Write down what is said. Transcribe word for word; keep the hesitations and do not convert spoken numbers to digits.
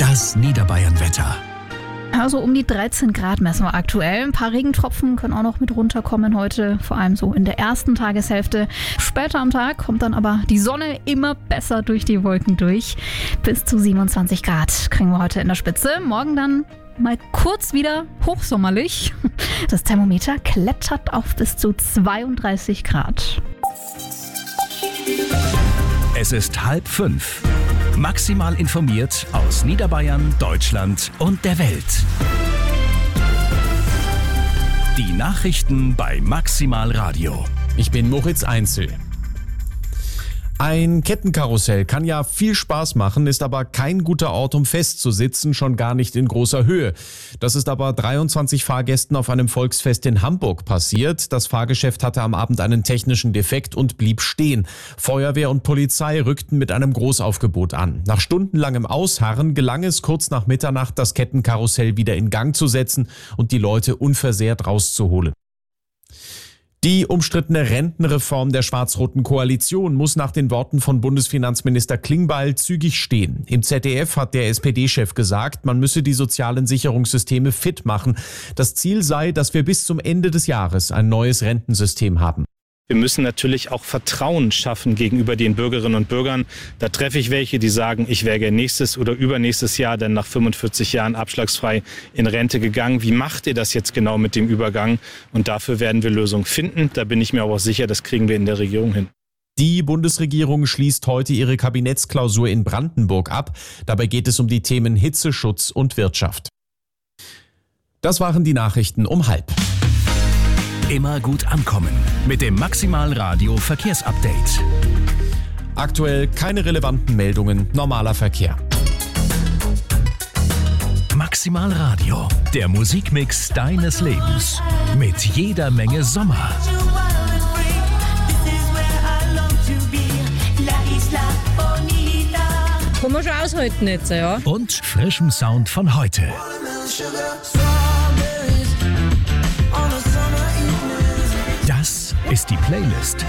Das Niederbayern-Wetter. Also um die dreizehn Grad messen wir aktuell. Ein paar Regentropfen können auch noch mit runterkommen heute, vor allem so in der ersten Tageshälfte. Später am Tag kommt dann aber die Sonne immer besser durch die Wolken durch. Bis zu siebenundzwanzig Grad kriegen wir heute in der Spitze. Morgen dann mal kurz wieder hochsommerlich. Das Thermometer klettert auf bis zu zweiunddreißig Grad. Es ist halb fünf. Maximal informiert aus Niederbayern, Deutschland und der Welt. Die Nachrichten bei Maximal Radio. Ich bin Moritz Einzel. Ein Kettenkarussell kann ja viel Spaß machen, ist aber kein guter Ort, um festzusitzen, schon gar nicht in großer Höhe. Das ist aber dreiundzwanzig Fahrgästen auf einem Volksfest in Hamburg passiert. Das Fahrgeschäft hatte am Abend einen technischen Defekt und blieb stehen. Feuerwehr und Polizei rückten mit einem Großaufgebot an. Nach stundenlangem Ausharren gelang es kurz nach Mitternacht, das Kettenkarussell wieder in Gang zu setzen und die Leute unversehrt rauszuholen. Die umstrittene Rentenreform der schwarz-roten Koalition muss nach den Worten von Bundesfinanzminister Klingbeil zügig stehen. Im Z D F hat der S P D-Chef gesagt, man müsse die sozialen Sicherungssysteme fit machen. Das Ziel sei, dass wir bis zum Ende des Jahres ein neues Rentensystem haben. Wir müssen natürlich auch Vertrauen schaffen gegenüber den Bürgerinnen und Bürgern. Da treffe ich welche, die sagen, ich wäre gern nächstes oder übernächstes Jahr dann nach fünfundvierzig Jahren abschlagsfrei in Rente gegangen. Wie macht ihr das jetzt genau mit dem Übergang? Und dafür werden wir Lösungen finden. Da bin ich mir aber auch sicher, das kriegen wir in der Regierung hin. Die Bundesregierung schließt heute ihre Kabinettsklausur in Brandenburg ab. Dabei geht es um die Themen Hitzeschutz und Wirtschaft. Das waren die Nachrichten um halb. Immer gut ankommen mit dem Maximal Radio Verkehrsupdate. Aktuell keine relevanten Meldungen, normaler Verkehr. Maximal Radio, der Musikmix deines Lebens. Mit jeder Menge Sommer. Kann man schon aushalten jetzt, ja? Und frischem Sound von heute. Das ist die Playlist